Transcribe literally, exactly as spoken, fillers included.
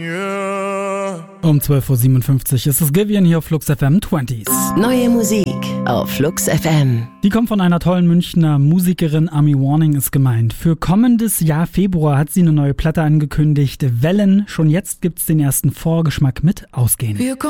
Um zwölf Uhr siebenundfünfzig ist es Givian hier auf Flux F M zwanzig. Neue Musik auf Flux F M. Die kommt von einer tollen Münchner Musikerin, Ami Warning ist gemeint. Für kommendes Jahr Februar hat sie eine neue Platte angekündigt, Wellen. Schon jetzt gibt's den ersten Vorgeschmack mit Ausgehen.